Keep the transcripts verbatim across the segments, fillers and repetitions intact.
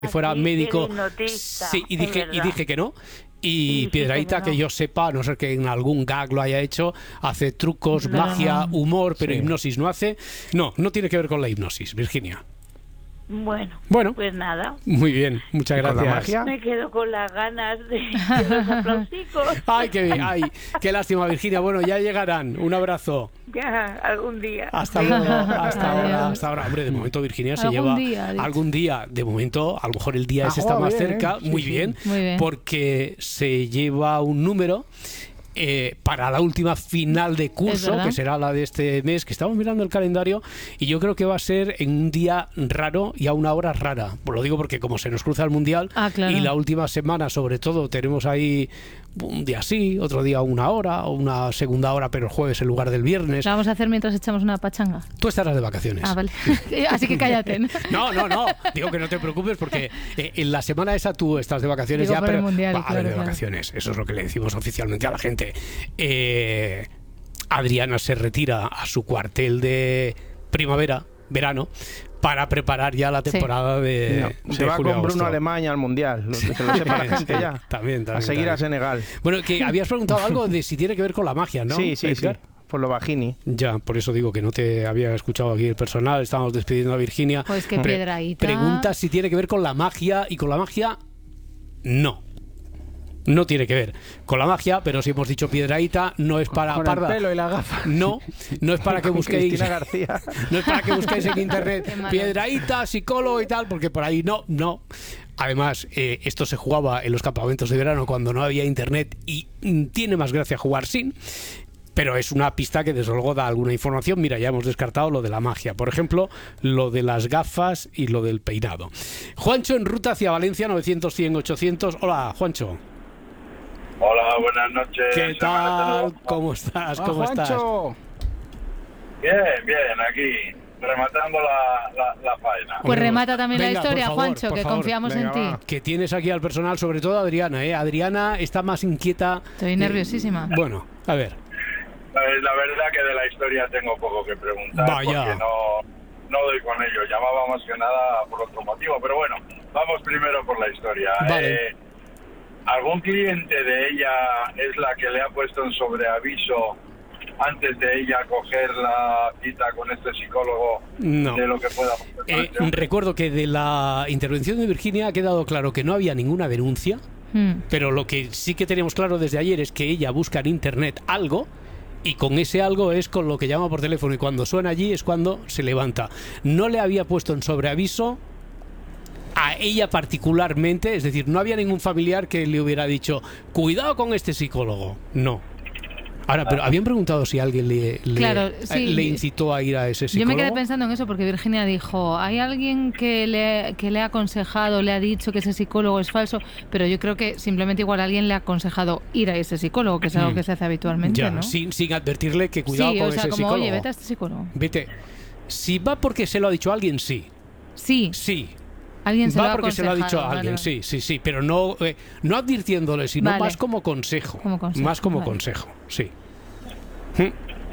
que fuera Así, médico. el hipnotista, Sí, y es dije, y verdad. dije que no. Y Sí, sí, Piedrahíta, que que no. yo sepa, a no ser que en algún gag lo haya hecho, hace trucos, Pero magia, no. humor, pero Sí. hipnosis no hace. No, no tiene que ver con la hipnosis, Virginia. Bueno, Bueno. pues nada. Muy bien, muchas ¿Y con la gracias. magia? Me quedo con las ganas de, de los aplausicos. Ay, qué bien, ay, qué lástima, Virginia. Bueno, ya llegarán. Un abrazo. Ya, algún día. Hasta luego, hasta ahora, Adiós. hasta ahora. Hombre, de momento Virginia se Algún lleva día, ha dicho. algún día. De momento, a lo mejor el día Ha ese está jugado más bien, cerca. ¿eh? Sí, Muy sí. bien, Muy bien. porque se lleva un número. Eh, para la última final de Es curso, verdad. que será la de este mes, que estamos mirando el calendario, y yo creo que va a ser en un día raro y a una hora rara. Pues lo digo porque como se nos cruza el Mundial, Ah, claro. y la última semana sobre todo tenemos ahí un día sí, otro día una hora, o una segunda hora, pero el jueves en lugar del viernes. ¿La vamos a hacer mientras echamos una pachanga? Tú estarás de vacaciones. Ah, vale. Así que cállate, ¿no? No, no, no. Digo que no te preocupes porque eh, en la semana esa tú estás de vacaciones Digo ya, por el pero Mundial, Va, a ver, claro, de claro. vacaciones. Eso es lo que le decimos oficialmente a la gente. Eh, Adriana se retira a su cuartel de primavera, verano, para preparar ya la Sí. temporada de, No, se de va julio, con Bruno agosto. Alemania al Mundial, lo- que lo sepa la gente Sí, ya. También, también. A seguir también. a Senegal. Bueno, que habías preguntado algo de si tiene que ver con la magia, ¿no? Sí, sí, sí. Edgar? Por lo bajini. Ya, por eso digo que no te había escuchado aquí el personal. Estábamos despidiendo a Virginia. Pues qué Pre- Piedrahíta. Pregunta si tiene que ver con la magia, y con la magia, no. No tiene que ver con la magia, pero si hemos dicho Piedrahíta, no es para Con parda. el pelo y la gafa. No, no es para que Con busquéis. Cristina García. No es para que busquéis en internet Qué malo. Piedrahíta, psicólogo y tal, porque por ahí no, no. Además, eh, esto se jugaba en los campamentos de verano cuando no había internet y mm, tiene más gracia jugar sin. Pero es una pista que desde luego da alguna información. Mira, ya hemos descartado lo de la magia. Por ejemplo, lo de las gafas y lo del peinado. Juancho en ruta hacia Valencia, novecientos, cien, ochocientos. Hola, Juancho. Hola, buenas noches. ¿Qué tal? ¿Cómo estás? Ah, ¿Cómo estás? Juancho. Bien, bien, aquí, rematando la, la, la faena. Pues Hombre, remata también venga, la por historia, favor, Juancho, por que favor. confiamos Venga, en ti. va. Que tienes aquí al personal, sobre todo a Adriana, ¿eh? Adriana está más inquieta. Estoy nerviosísima. Eh, bueno, a ver. Eh, La verdad que de la historia tengo poco que preguntar. Vaya. Porque no, no doy con ello. Llamaba más que nada por otro motivo. Pero bueno, vamos primero por la historia. Vale. Eh, ¿Algún cliente de ella es la que le ha puesto en sobreaviso antes de ella coger la cita con este psicólogo No. de lo que pueda Eh, pasar? recuerdo que de la intervención de Virginia ha quedado claro que no había ninguna denuncia, Hmm. pero lo que sí que teníamos claro desde ayer es que ella busca en internet algo, y con ese algo es con lo que llama por teléfono, y cuando suena allí es cuando se levanta. No le había puesto en sobreaviso a ella particularmente, es decir, no había ningún familiar que le hubiera dicho cuidado con este psicólogo. No. Ahora, pero habían preguntado si alguien le, le, Claro, eh, sí. le incitó a ir a ese Yo psicólogo. me quedé pensando en eso porque Virginia dijo, hay alguien que le, que le ha aconsejado, le ha dicho que ese psicólogo es falso, pero yo creo que simplemente igual alguien le ha aconsejado ir a ese psicólogo, que es algo Mm. que se hace habitualmente, Ya, ¿no? sin, sin advertirle que cuidado sí, con o sea, ese como, psicólogo. oye, vete a este psicólogo. Vete. Si va porque se lo ha dicho alguien, sí. Sí, Sí. alguien se lo Va ha porque se lo ha dicho aconsejado, a alguien, vale, vale. sí, sí, sí. Pero no, eh, no advirtiéndole, sino Vale. más como consejo. Como consejo, Más como vale. consejo, sí. ¿Mm?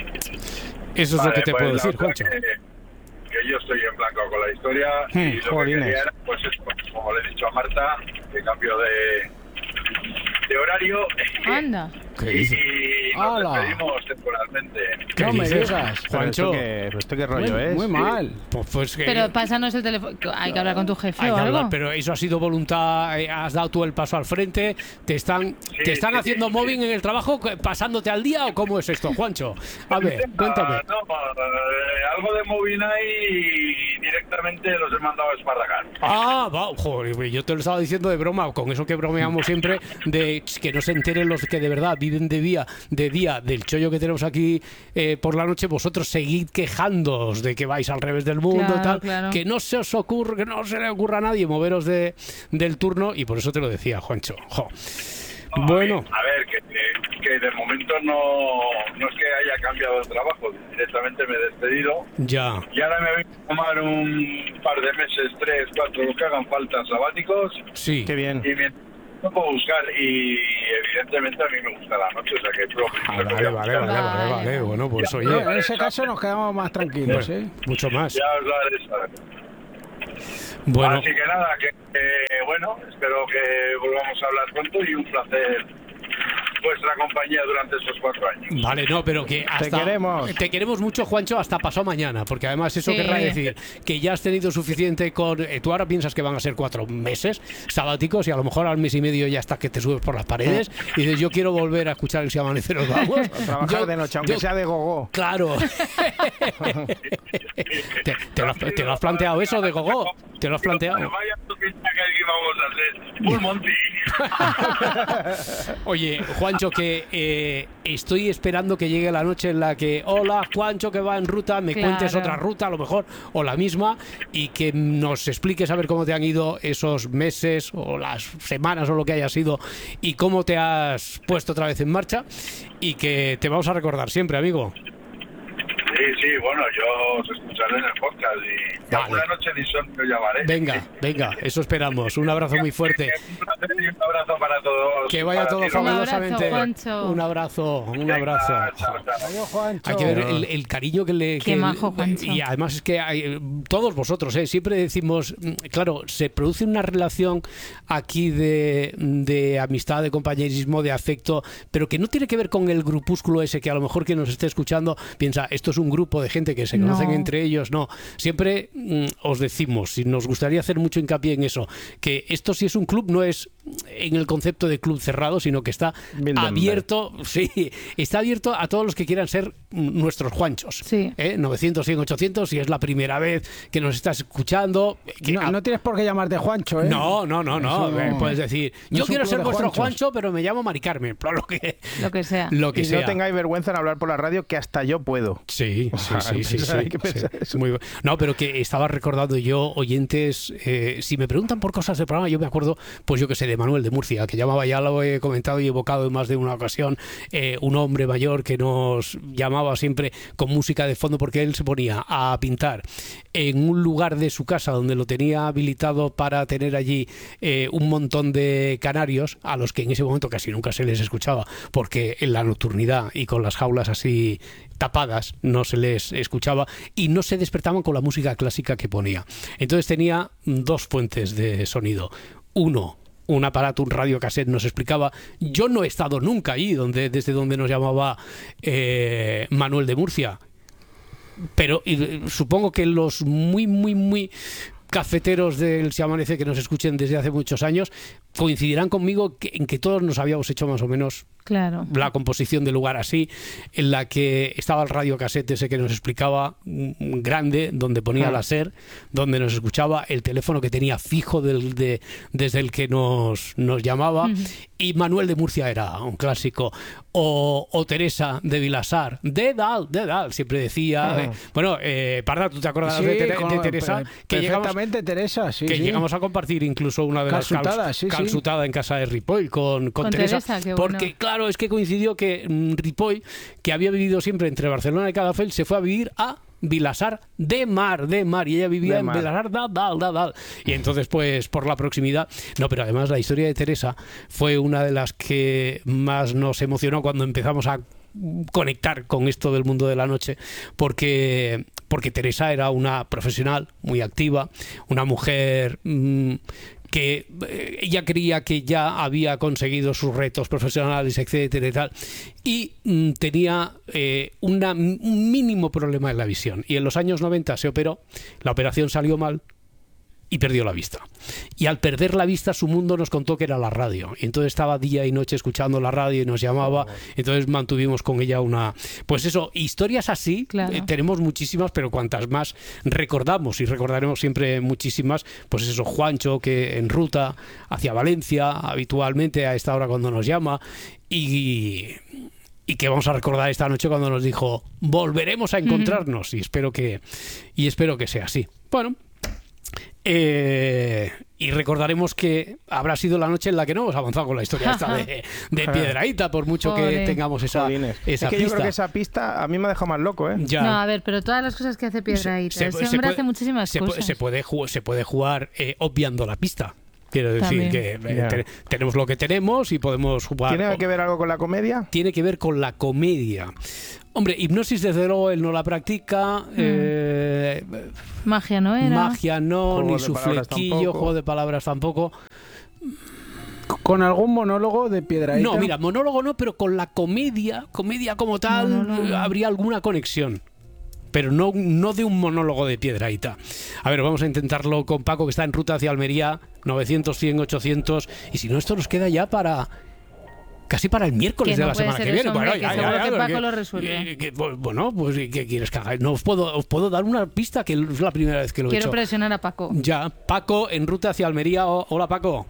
Eso es lo que te pues puedo la decir, verdad Juancho. Que, que yo estoy en blanco con la historia Hmm, y lo jolines. que quería era, pues eso, como le he dicho a Marta, que cambio de, de horario Anda. ¿Qué y, dices? y nos ¡Hala! despedimos temporalmente. ¿Qué No me dices, digas. Pero Juancho? ¿Esto qué, esto qué rollo Muy- es? muy mal. Pues, pues que- Pero pásanos el teléfono. Hay que hablar con tu jefe Hay o que algo. hablar, pero eso ha sido voluntad, eh, has dado tú el paso al frente, te están, te están sí, haciendo sí. mobbing en el trabajo, pasándote al día, o cómo es esto, Juancho. A ver, cuéntame. Ah, no, eh, algo de moving ahí y directamente los he mandado a esparragar. Ah, va, joder, yo te lo estaba diciendo de broma, con eso que bromeamos siempre, de que no se enteren los que de verdad viven de día, de día del chollo que tenemos aquí eh, por la noche. Vosotros seguid quejándoos de que vais al revés del mundo Claro, y tal, claro. que no se os ocurre, que no se le ocurra a nadie moveros de, del turno, y por eso te lo decía, Juancho. Jo. Bueno, A ver, que, que, que de momento no, no es que haya cambiado de trabajo, directamente me he despedido. ya. Y ahora me voy a tomar un par de meses, tres, cuatro, los que hagan falta sabáticos. Sí. Qué bien. Y mientras no puedo buscar, y evidentemente a mí me gusta la noche, o sea que Ah, probablemente vale, voy a vale, vale, buscar. vale, Vale. vale. Bueno, pues Ya, oye, No, en ese caso nos quedamos más tranquilos, bueno, ¿eh? mucho más. Ya os lo haré saber. Bueno, Así que nada, que eh, bueno, espero que volvamos a hablar pronto y un placer vuestra compañía durante estos cuatro años. vale, no, pero que hasta... Te queremos. Te queremos mucho, Juancho, hasta pasado mañana, porque además eso Sí. querrá decir que ya has tenido suficiente con... eh, tú ahora piensas que van a ser cuatro meses sabáticos y a lo mejor al mes y medio ya estás que te subes por las paredes y dices, yo quiero volver a escuchar el Si Amanece Nos Vamos. Trabajar Yo- de noche, aunque yo- sea de gogo. Claro. ¿Te, te lo has, te lo has planteado eso de gogo? ¿Te lo has planteado? Vaya pinta que aquí vamos a hacer. Full Monty. Oye, Juancho, que eh, estoy esperando que llegue la noche en la que, hola, Juancho, que va en ruta, me Claro. cuentes otra ruta, a lo mejor, o la misma, y que nos expliques a ver cómo te han ido esos meses o las semanas o lo que haya sido y cómo te has puesto otra vez en marcha y que te vamos a recordar siempre, amigo. Sí, sí, bueno, yo os escucharé en el podcast y Vale. alguna noche ni son te llamaré. Venga, venga, eso esperamos. Un abrazo muy fuerte. Un placer y un abrazo para todos. Que vaya para todo ti, Roberto. fabulosamente. Juancho. Un abrazo, un Venga, abrazo. chao, chao. Adiós, Juancho. Hay que ver el, el cariño que le... Qué que- majo, Juancho. Y además es que hay, todos vosotros, ¿eh? Siempre decimos, mm, claro, se produce una relación aquí de, de amistad, de compañerismo, de afecto, pero que no tiene que ver con el grupúsculo ese que a lo mejor quien nos esté escuchando piensa, esto es un grupo de gente que se conocen No. entre ellos. No, siempre mm, os decimos, y nos gustaría hacer mucho hincapié en eso, que esto si es un club no es en el concepto de club cerrado, sino que está Bilderberg. abierto, sí, está abierto a todos los que quieran ser mm, nuestros Juanchos. Sí. ¿Eh? novecientos, cien, ochocientos, si es la primera vez que nos estás escuchando. que- No, no tienes por qué llamarte Juancho, ¿eh? no, no, no, no, Eso eh, no. puedes decir, No yo es un quiero club ser de vuestro Juanchos. Juancho, pero me llamo Mari Carmen, pero lo que, Lo que sea. lo que Y sea. no tengáis vergüenza en hablar por la radio, que hasta yo puedo. Sí, sí, sí, sí, sí, Hay que sí. pensar eso. Muy bu- no, pero que estaba recordando yo, oyentes, eh, si me preguntan por cosas del programa, yo me acuerdo, pues yo que sé, de Manuel de Murcia, que llamaba, ya lo he comentado y evocado en más de una ocasión, eh, un hombre mayor que nos llamaba siempre con música de fondo porque él se ponía a pintar en un lugar de su casa donde lo tenía habilitado para tener allí eh, un montón de canarios a los que en ese momento casi nunca se les escuchaba porque en la nocturnidad y con las jaulas así tapadas no se les escuchaba y no se despertaban con la música clásica que ponía. Entonces tenía dos fuentes de sonido. Uno, un aparato, un radiocassette, nos explicaba. Yo no he estado nunca ahí donde, desde donde nos llamaba eh, Manuel de Murcia. Pero y, supongo que los muy, muy, muy cafeteros del Si Amanece que nos escuchen desde hace muchos años coincidirán conmigo que, en que todos nos habíamos hecho más o menos Claro. la composición del lugar así, en la que estaba el radiocassette ese que nos explicaba, mm, grande, donde ponía Ah. la SER, donde nos escuchaba, el teléfono que tenía fijo del, de, desde el que nos, nos llamaba, Ujú. y Manuel de Murcia era un clásico, o, o Teresa de Vilasar, de Dal, de Dal, siempre decía, Ah. eh, bueno, eh, Parda, ¿tú te acuerdas Sí, de, Tere- con- de Teresa? per- Que llegamos, perfectamente, Teresa, sí, que sí. llegamos a compartir incluso una de las Calzutada, cals- sí, sí. calzutada en casa de Ripoll con, con, Con Teresa, Teresa, qué porque bueno. claro, es que coincidió que mm, Ripoll, que había vivido siempre entre Barcelona y Cadafel, se fue a vivir a Vilasar de Mar, de Mar, y ella vivía De en Mar. Vilasar da, dal, da, dal. Y entonces, pues, por la proximidad, no, pero además la historia de Teresa fue una de las que más nos emocionó cuando empezamos a conectar con esto del mundo de la noche, porque porque Teresa era una profesional muy activa, una mujer mm, que eh, ella creía que ya había conseguido sus retos profesionales, etcétera y tal, y mm, tenía eh, una, un mínimo problema en la visión. Y en los años noventa se operó, la operación salió mal y perdió la vista. Y al perder la vista, su mundo nos contó que era la radio. Y entonces estaba día y noche escuchando la radio y nos llamaba. Entonces mantuvimos con ella una... Pues eso, historias así Claro. eh, tenemos muchísimas, pero cuantas más recordamos y recordaremos siempre muchísimas. Pues eso, Juancho, que en ruta hacia Valencia, habitualmente a esta hora cuando nos llama. Y... y que vamos a recordar esta noche cuando nos dijo volveremos a encontrarnos. Y espero que y espero que sea así. Bueno, eh, y recordaremos que habrá sido la noche en la que no hemos avanzado con la historia esta de, de Piedrahíta, por mucho que Joder. tengamos esa, Jolines. esa es que yo pista. creo que esa pista a mí me ha dejado más loco, ¿eh? Ya. No, a ver, pero todas las cosas que hace Piedrahíta. Se- Ese se hombre puede- hace muchísimas se, pu- cosas. se puede jugar, se puede jugar eh, obviando la pista. Quiero decir También. que eh, Ya. te- tenemos lo que tenemos y podemos jugar. ¿Tiene que ver algo con la comedia? Tiene que ver con la comedia. Hombre, hipnosis desde luego él no la practica. eh, Magia no era. magia no, Juego ni de su palabras flequillo, tampoco. juego de palabras tampoco. Con algún monólogo de Piedrahíta. No, mira, monólogo no, pero con la comedia, comedia como tal, Monólogo. eh, habría alguna conexión. Pero no, no de un monólogo de Piedrahíta. A ver, vamos a intentarlo con Paco, que está en ruta hacia Almería, novecientos, cien, ochocientos. Y si no, esto nos queda ya para... Casi para el miércoles Que de no la puede semana ser que viene. eso, hombre, Bueno, que ya, seguro ya, que ya, Paco que- lo resuelve. que- que- bueno, pues ¿qué quieres que haga? No os puedo, os puedo dar una pista que es la primera vez que lo he Quiero hecho. presionar a Paco. Ya, Paco, en ruta hacia Almería. O- Hola, Paco.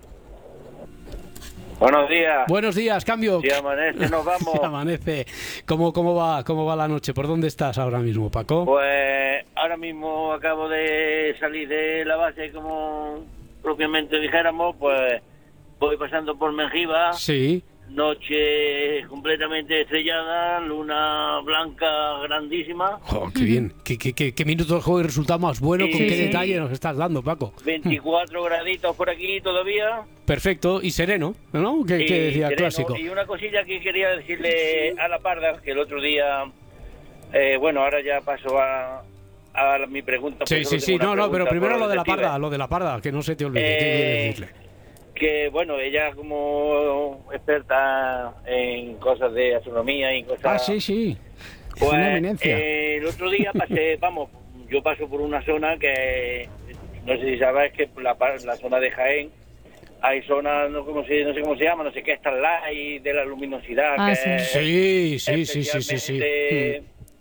Buenos días. Buenos días, cambio. Si amanece, nos vamos. Si amanece. ¿Cómo, cómo, va, ¿Cómo va la noche? ¿Por dónde estás ahora mismo, Paco? Pues ahora mismo acabo de salir de la base, como propiamente dijéramos, pues voy pasando por Mengiba, Sí. noche completamente estrellada, luna blanca grandísima, Jo, qué bien. ¿Qué, qué, qué, qué minuto de juego y resultado más bueno? ¿Con Sí, qué sí. detalle nos estás dando, Paco? veinticuatro graditos por aquí todavía. Perfecto. Y sereno, ¿no? ¿Qué, y qué decía? sereno. Clásico. Y una cosilla que quería decirle a la Parda, que el otro día, eh, bueno, ahora ya paso a, a mi pregunta. Sí, pues sí, solo sí. tengo No, una no, pero pregunta primero por lo los de la detectives. parda, lo de la parda, que no se te olvide. ¿Qué Eh, quieres decirle? Que bueno, ella como experta en cosas de astronomía y cosas... Ah, sí, sí. Pues, Una eminencia. eh, el otro día pasé, vamos, yo paso por una zona que, no sé si sabes, que la, par- la zona de Jaén, hay zonas, no, como se, no sé cómo se llama, no sé qué, Starlight, de la luminosidad. Ah, que sí. es Sí, sí, sí, sí, sí, sí. especialmente-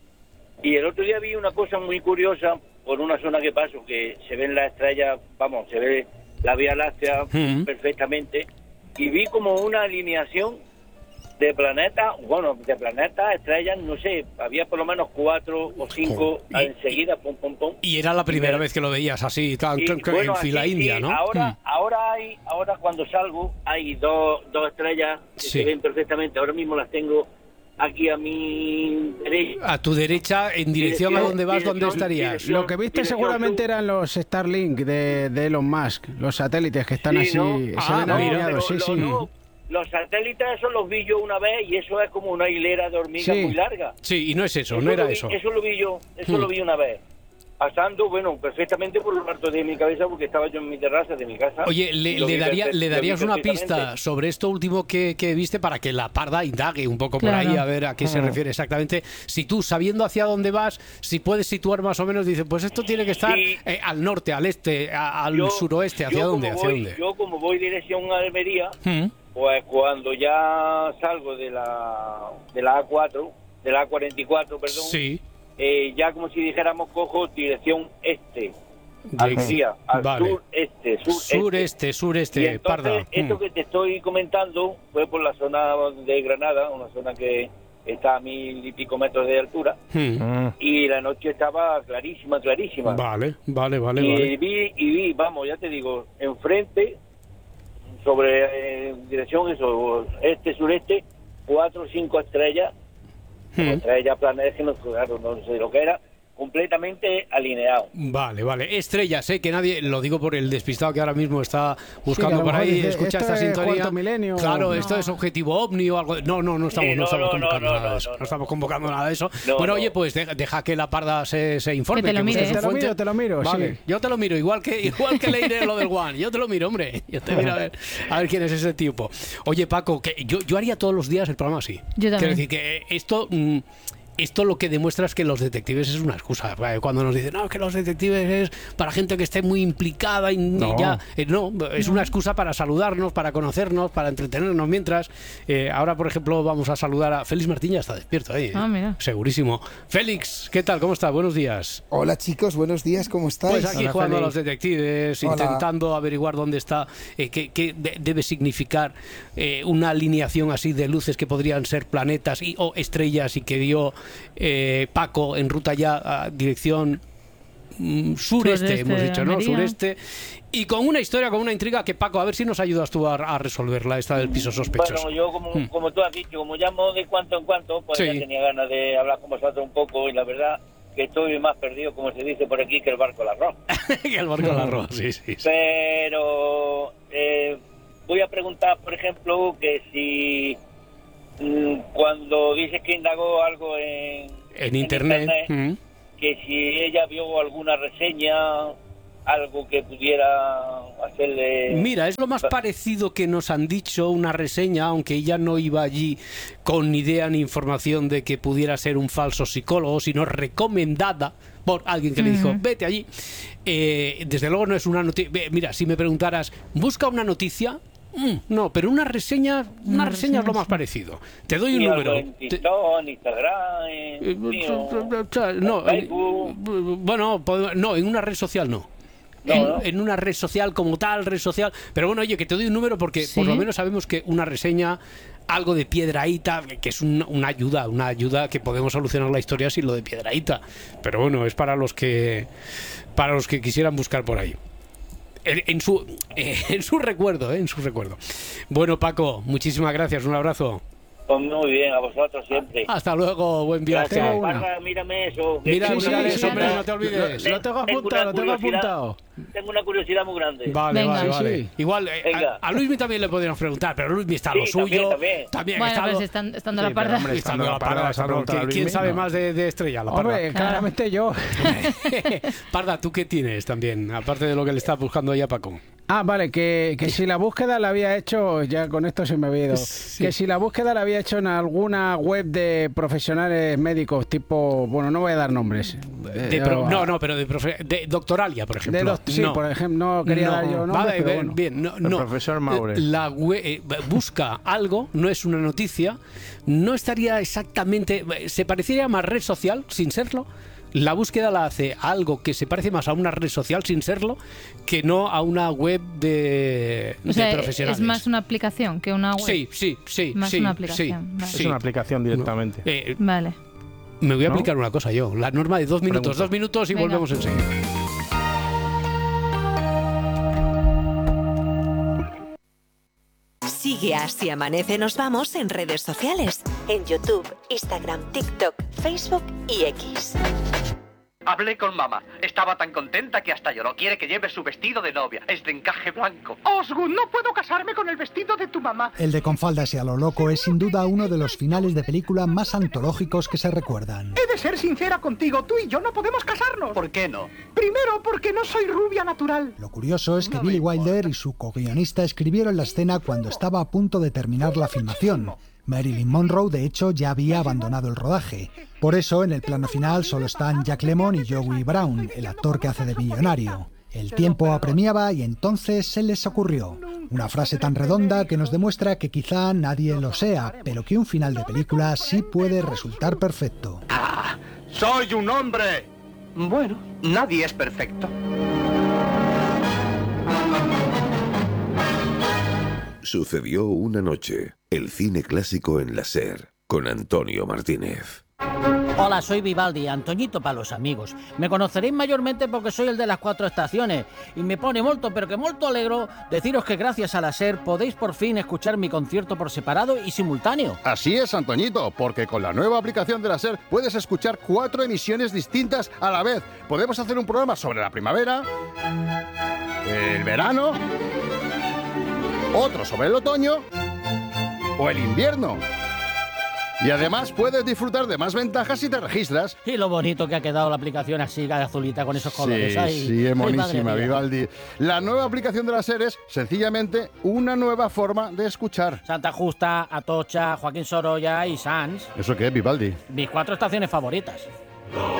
Y el otro día vi una cosa muy curiosa por una zona que paso, que se ven las estrellas, vamos, se ve la Vía Láctea Mm. perfectamente, y vi como una alineación de planetas, bueno, de planetas, estrellas, no sé, había por lo menos cuatro o cinco Jo, y- enseguida, pum, pum, pum. Y era la primera Y- vez que lo veías así, tan, Y, tan- bueno, en fila así, india, sí, ¿no? Ahora, Mm. ahora hay, ahora cuando salgo hay dos, dos estrellas que Sí. se ven perfectamente. Ahora mismo las tengo aquí a mi derecha. A tu derecha, en dirección a Dirección- donde vas, ¿dónde dirección- estarías? dirección- Lo que viste dirección seguramente sur. eran los Starlink de, de Elon Musk, los satélites que están Sí, así, ¿no? se Ah, ven no, alineados, sí, pero sí. lo- no, los satélites esos los vi yo una vez y eso es como una hilera de hormigas Sí. muy larga. Sí, y no es eso, no era lo vi- eso. Eso lo vi yo, eso Hmm. lo vi una vez. Pasando, bueno, perfectamente por lo alto de mi cabeza porque estaba yo en mi terraza de mi casa. Oye, le, Y lo le vi daría, perfe- le lo vi darías una perfectamente. pista sobre esto último que, que viste para que la parda indague un poco por Claro. ahí a ver a qué se refiere exactamente. Si tú, sabiendo hacia dónde vas, si puedes situar más o menos, dices, pues esto tiene que estar Sí. eh, al norte, al este, a- al Yo- suroeste, ¿hacia yo dónde? como ¿Hacia voy- dónde? Yo como voy dirección a Almería, Mm. pues cuando ya salgo de la de la A cuatro, de la A cuarenta y cuatro, perdón, Sí. eh, ya como si dijéramos cojo dirección este, Almería, al Vale. sureste, sureste. Sureste, Y sureste, entonces, parda. esto Mm. que te estoy comentando fue por la zona de Granada, una zona que está a mil y pico metros de altura, Mm. Mm. y la noche estaba clarísima, clarísima. Vale, vale, vale, y vale. vi, y vi, vamos, ya te digo, enfrente, sobre eh, dirección eso, este, sureste, cuatro o cinco estrellas, Mm. estrellas, planetas, que no, claro, no sé lo que era, completamente alineado. Vale, vale. Estrellas, ¿eh? Que nadie, lo digo por el despistado que ahora mismo está buscando a lo por mejor ahí, dice, escucha esto esta es sintonía. Cuarto Milenio. Claro, No. esto es objetivo ovni o algo. No, no, no estamos, Sí, no no, estamos no, convocando no, nada no, de eso. no, No estamos convocando nada de eso. No, bueno, no. oye, pues deja, deja que la parda se, se informe. Que te lo busque mire. su Te lo fuente. miro, te lo miro, Vale, sí. yo te lo miro, igual que igual que leí lo del One. Yo te lo miro, hombre. Yo te miro a ver, a ver quién es ese tipo. Oye, Paco, que yo, yo haría todos los días el programa así. Yo también. Quiero decir que esto... mm, esto lo que demuestra es que los detectives es una excusa. Cuando nos dicen, no, que los detectives es para gente que esté muy implicada y, No. y ya. Eh, no, es una excusa para saludarnos, para conocernos, para entretenernos mientras. Eh, ahora, por ejemplo, vamos a saludar a Félix Martín, ya está despierto ahí. ¿eh? Ah, mira. Segurísimo. Félix, ¿qué tal? ¿Cómo estás? Buenos días. Hola chicos, buenos días, ¿cómo estáis? Pues aquí Hola, jugando a Félix. los detectives, Hola. intentando averiguar dónde está, eh, qué, qué de- debe significar eh, una alineación así de luces que podrían ser planetas y, o estrellas y que dio eh, Paco en ruta ya a dirección mm, sureste, Sureste hemos de dicho, ¿no? Almería. Sureste. Y con una historia, con una intriga que, Paco, a ver si nos ayudas tú a, a resolverla, esta del piso sospechoso. Bueno, yo como, Hmm. como tú has dicho, como llamo de cuanto en cuanto, pues Sí. ya tenía ganas de hablar con vosotros un poco y la verdad que estoy más perdido, como se dice por aquí, que el barco del arroz. Que el barco del arroz, sí, sí. sí. Pero eh, voy a preguntar, por ejemplo, que si mm, cuando dices que indagó algo en, en internet, en internet mm. que si ella vio alguna reseña, algo que pudiera hacerle... Mira, es lo más parecido que nos han dicho, una reseña, aunque ella no iba allí con ni idea ni información de que pudiera ser un falso psicólogo, sino recomendada por alguien que mm. le dijo, vete allí. Eh, desde luego no es una noticia... Mira, si me preguntaras, busca una noticia... Mm, no, pero una reseña, una, una reseña es lo más parecido. Te doy un y número. En TikTok, en Instagram, en, en, no, Facebook. En, bueno, no, en una red social no. No, en, no. en una red social como tal, red social. Pero bueno, oye, que te doy un número porque ¿sí? por lo menos sabemos que una reseña, algo de Piedrahíta, que es un, una ayuda, una ayuda que podemos solucionar la historia sin lo de Piedrahíta. Pero bueno, es para los que para los que quisieran buscar por ahí. En, en su eh, en su recuerdo, eh, en su recuerdo. Bueno, Paco, muchísimas gracias, un abrazo. Pues muy bien, a vosotros siempre. Hasta luego, buen viaje. Parra, mírame eso. Mira, sí, mira sí, eso, sí, hombre, no, no te olvides. Lo, lo tengo apuntado, lo tengo apuntado. Tengo una curiosidad muy grande. Vale, Venga. vale, vale. Sí. Igual, eh, a, a Luismi también le podríamos preguntar, pero Luismi está a Sí, lo suyo. también, también. También Bueno, está pues lo... están, estando Sí, la parda. pero, hombre, Estando la parda, vas a estando- preguntar a ¿quién, Luismi? quién sabe No. más de, de Estrella? La parda. Hombre, claramente yo. Parda, ¿tú qué tienes también? Aparte de lo que le estás buscando ahí a Paco. Ah, vale, que, que si la búsqueda la había hecho, ya con esto se me había ido, Sí. que si la búsqueda la había hecho en alguna web de profesionales médicos, tipo, bueno, no voy a dar nombres. De pro- no, no, pero de, profe- de Doctoralia, por ejemplo. De los, sí, no. por ejemplo, no quería No. dar yo nombres, Vale, pero bien, bueno. bien, no, El no. profesor Maure. La we- eh, busca algo, no es una noticia, no estaría exactamente, se parecería más red social sin serlo. La búsqueda la hace algo que se parece más a una red social sin serlo que no a una web de, O sea, de profesionales. es más una aplicación que una web. Sí, sí, sí, Más sí, una aplicación, sí, vale. sí. Es una aplicación directamente. Eh, Vale. me voy a ¿No? aplicar una cosa yo, la norma de dos minutos, Pregunta. dos minutos y Venga. volvemos enseguida. Sigue a Si Amanece Nos Vamos en redes sociales, en YouTube, Instagram, TikTok, Facebook y X. Hablé con mamá. Estaba tan contenta que hasta lloró. Quiere que lleve su vestido de novia. Es de encaje blanco. Osgood, no puedo casarme con el vestido de tu mamá. El de Con faldas y a lo loco es sin duda uno de los finales de película más antológicos que se recuerdan. He de ser sincera contigo, tú y yo no podemos casarnos. ¿Por qué no? Primero, porque no soy rubia natural. Lo curioso es que Billy Wilder y su co-guionista escribieron la escena cuando estaba a punto de terminar la filmación. Marilyn Monroe, de hecho, ya había abandonado el rodaje. Por eso, en el plano final solo están Jack Lemmon y Joey Brown, el actor que hace de millonario. El tiempo apremiaba y entonces se les ocurrió una frase tan redonda que nos demuestra que quizá nadie lo sea, pero que un final de película sí puede resultar perfecto. ¡Ah! ¡Soy un hombre! Bueno, nadie es perfecto. Sucedió una noche. El cine clásico en la SER, con Antonio Martínez. Hola, soy Vivaldi, Antoñito para los amigos. Me conoceréis mayormente porque soy el de las cuatro estaciones y me pone molto, pero que molto alegro deciros que gracias a la SER podéis por fin escuchar mi concierto por separado y simultáneo. Así es, Antoñito, porque con la nueva aplicación de la SER puedes escuchar cuatro emisiones distintas a la vez. Podemos hacer un programa sobre la primavera, el verano, otro sobre el otoño o el invierno. Y además puedes disfrutar de más ventajas si te registras. Y lo bonito que ha quedado la aplicación así, azulita, con esos colores. Sí, Ay, sí, es ay, monísima, madre mía. Vivaldi. La nueva aplicación de la SER es sencillamente una nueva forma de escuchar. Santa Justa, Atocha, Joaquín Sorolla y Sanz. ¿Eso qué es, Vivaldi? Mis cuatro estaciones favoritas.